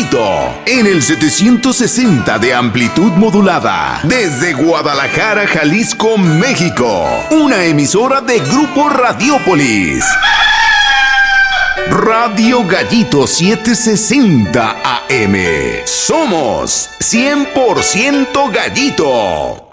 Gallito, en el 760 de amplitud modulada, desde Guadalajara, Jalisco, México. Una emisora de Grupo Radiópolis. Radio Gallito 760 AM. Somos 100% Gallito.